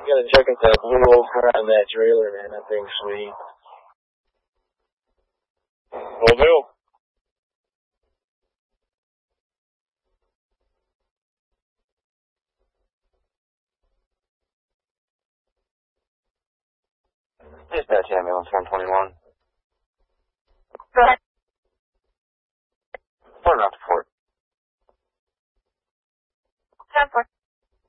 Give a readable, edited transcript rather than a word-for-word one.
You gotta check out that blue old car on that trailer, man. That thing's sweet. Will do. Dispatch ambulance 121.